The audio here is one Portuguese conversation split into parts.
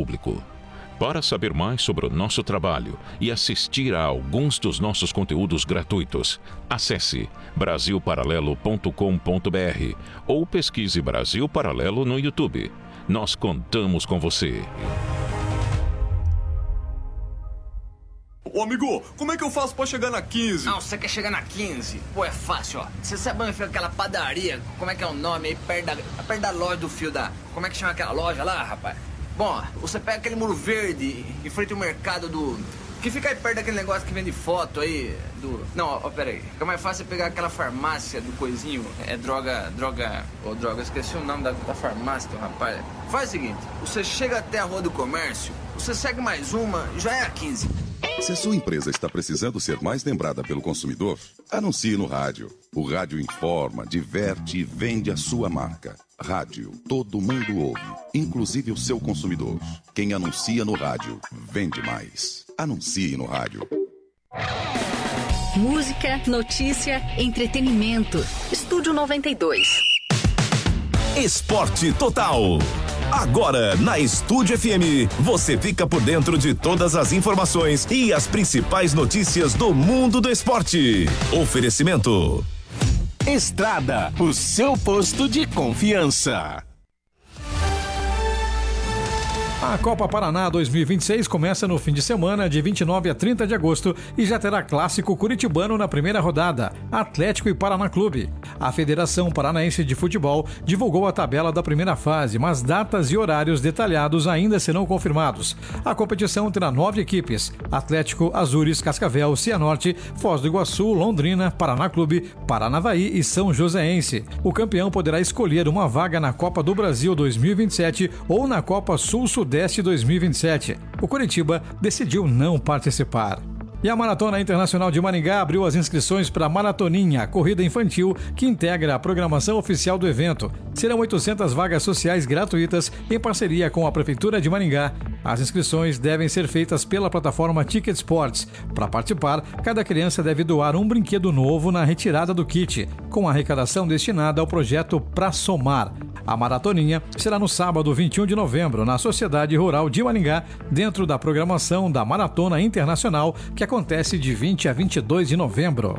público. Para saber mais sobre o nosso trabalho e assistir a alguns dos nossos conteúdos gratuitos, acesse brasilparalelo.com.br ou pesquise Brasil Paralelo no YouTube. Nós contamos com você. Ô amigo, como é que eu faço pra chegar na 15? Não, você quer chegar na 15? Pô, é fácil, ó. Você sabe onde fica aquela padaria? Como é que é o nome aí? Perto da loja do fio da... Como é que chama aquela loja lá, rapaz? Bom, você pega aquele muro verde em frente ao mercado do... Que fica aí perto daquele negócio que vende foto aí do... Não, ó, pera aí. Fica mais fácil pegar aquela farmácia do coisinho. É droga... Ô, droga, esqueci o nome da farmácia, rapaz. Faz o seguinte, você chega até a Rua do Comércio, você segue mais uma, já é a 15. Se a sua empresa está precisando ser mais lembrada pelo consumidor, anuncie no rádio. O rádio informa, diverte e vende a sua marca. Rádio, todo mundo ouve, inclusive o seu consumidor. Quem anuncia no rádio, vende mais. Anuncie no rádio. Música, notícia, entretenimento. Estúdio 92. Esporte Total. Agora, na Estúdio FM, você fica por dentro de todas as informações e as principais notícias do mundo do esporte. Oferecimento Estrada, o seu posto de confiança. A Copa Paraná 2026 começa no fim de semana, de 29 a 30 de agosto, e já terá clássico curitibano na primeira rodada, Atlético e Paraná Clube. A Federação Paranaense de Futebol divulgou a tabela da primeira fase, mas datas e horários detalhados ainda serão confirmados. A competição terá 9 equipes: Atlético, Azures, Cascavel, Cianorte, Foz do Iguaçu, Londrina, Paraná Clube, Paranavaí e São Joséense. O campeão poderá escolher uma vaga na Copa do Brasil 2027 ou na Copa Sul-Sudeste 2027. O Coritiba decidiu não participar. E a Maratona Internacional de Maringá abriu as inscrições para a Maratoninha, a corrida infantil que integra a programação oficial do evento. Serão 800 vagas sociais gratuitas em parceria com a Prefeitura de Maringá. As inscrições devem ser feitas pela plataforma Ticket Sports. Para participar, cada criança deve doar um brinquedo novo na retirada do kit, com a arrecadação destinada ao projeto Pra Somar. A Maratoninha será no sábado 21 de novembro, na Sociedade Rural de Maringá, dentro da programação da Maratona Internacional, que acontece de 20 a 22 de novembro.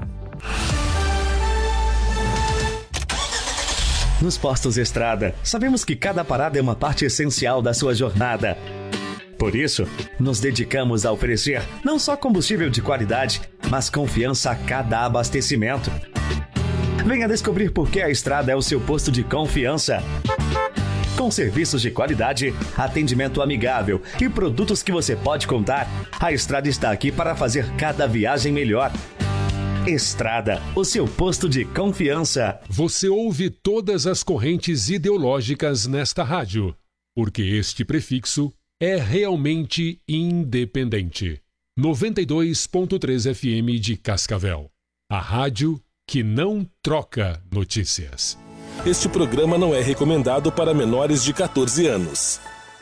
Nos postos Estrada, sabemos que cada parada é uma parte essencial da sua jornada. Por isso, nos dedicamos a oferecer não só combustível de qualidade, mas confiança a cada abastecimento. Venha descobrir por que a Estrada é o seu posto de confiança. Com serviços de qualidade, atendimento amigável e produtos que você pode contar, a Estrada está aqui para fazer cada viagem melhor. Estrada, o seu posto de confiança. Você ouve todas as correntes ideológicas nesta rádio, porque este prefixo é realmente independente. 92.3 FM de Cascavel. A rádio que não troca notícias. Este programa não é recomendado para menores de 14 anos.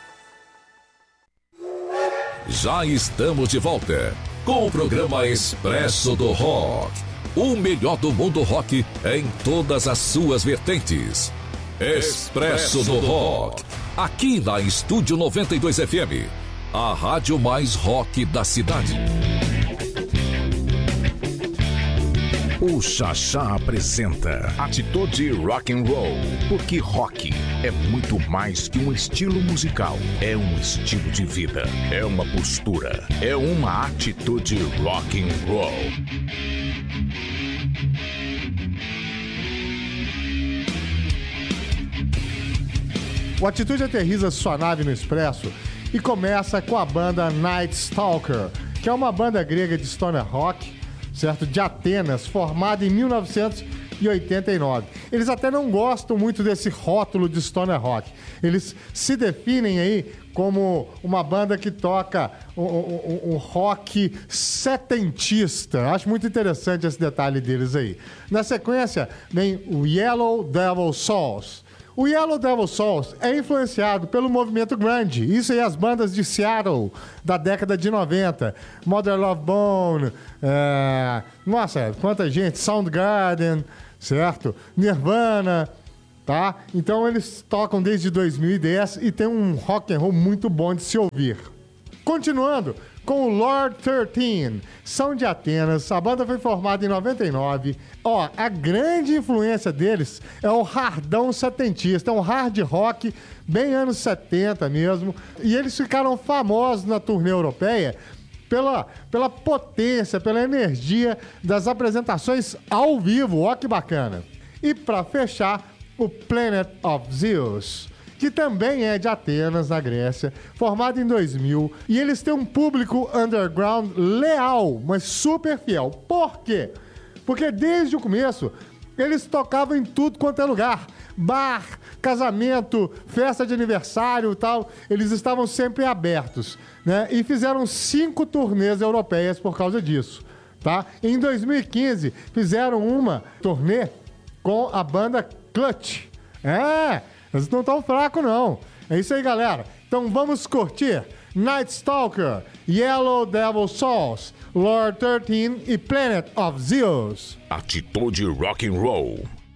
Já estamos de volta com o programa Expresso do Rock. O melhor do mundo rock em todas as suas vertentes. Expresso do Rock. Aqui na Estúdio 92 FM. A rádio mais rock da cidade. O Xaxá apresenta Atitude Rock and Roll, porque rock é muito mais que um estilo musical, é um estilo de vida, é uma postura, é uma atitude rock and roll. O Atitude aterriza sua nave no Expresso e começa com a banda Night Stalker, que é uma banda grega de stoner rock, certo? De Atenas, formada em 1989. Eles até não gostam muito desse rótulo de stoner rock. Eles se definem aí como uma banda que toca um rock setentista. Acho muito interessante esse detalhe deles aí. Na sequência, vem o Yellow Devil Souls. O Yellow Devil Souls é influenciado pelo movimento grunge. Isso aí, as bandas de Seattle da década de 90. Mother Love Bone, nossa, quanta gente, Soundgarden, certo? Nirvana, tá? Então eles tocam desde 2010 e tem um rock and roll muito bom de se ouvir. Continuando com o Lord 13, são de Atenas, a banda foi formada em 99. Ó, a grande influência deles é o hardão setentista, é um hard rock bem anos 70 mesmo, e eles ficaram famosos na turnê europeia pela potência, pela energia das apresentações ao vivo, ó que bacana. E para fechar, o Planet of Zeus, que também é de Atenas, na Grécia, formado em 2000, e eles têm um público underground leal, mas super fiel. Por quê? Porque desde o começo, eles tocavam em tudo quanto é lugar. Bar, casamento, festa de aniversário e tal, eles estavam sempre abertos, né? E fizeram 5 turnês europeias por causa disso, tá? Em 2015, fizeram uma turnê com a banda Clutch. Eles não estão fracos, não. É isso aí, galera. Então vamos curtir Night Stalker, Yellow Devil Souls, Lord 13 e Planet of Zeus. Atitude Rock and Roll.